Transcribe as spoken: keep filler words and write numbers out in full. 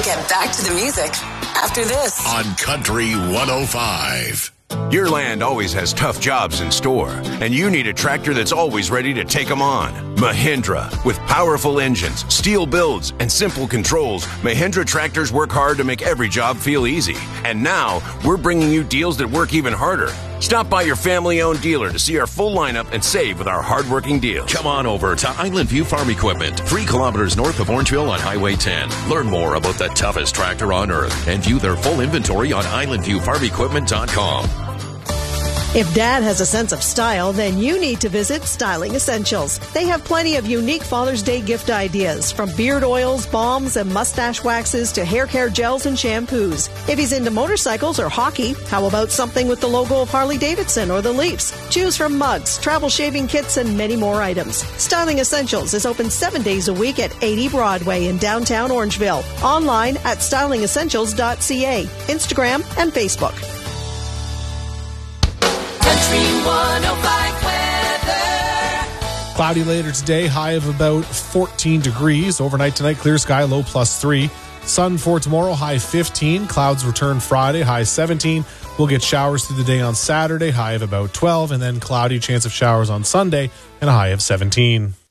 get back to the music after this. On Country one oh five. Your land always has tough jobs in store, and you need a tractor that's always ready to take them on. Mahindra. With powerful engines, steel builds, and simple controls, Mahindra tractors work hard to make every job feel easy. And now, we're bringing you deals that work even harder. Stop by your family-owned dealer to see our full lineup and save with our hard-working deals. Come on over to Island View Farm Equipment, three kilometers north of Orangeville on Highway ten. Learn more about the toughest tractor on earth and view their full inventory on island view farm equipment dot com. If Dad has a sense of style, then you need to visit Styling Essentials. They have plenty of unique Father's Day gift ideas, from beard oils, balms, and mustache waxes to hair care gels and shampoos. If he's into motorcycles or hockey, how about something with the logo of Harley-Davidson or the Leafs? Choose from mugs, travel shaving kits, and many more items. Styling Essentials is open seven days a week at eighty Broadway in downtown Orangeville. Online at styling essentials dot c a, Instagram, and Facebook. Cloudy later today, high of about fourteen degrees. Overnight tonight, clear sky, low plus three. Sun for tomorrow, high fifteen. Clouds return Friday, high seventeen. We'll get showers through the day on Saturday, high of about twelve. And then cloudy, chance of showers on Sunday, and a high of seventeen.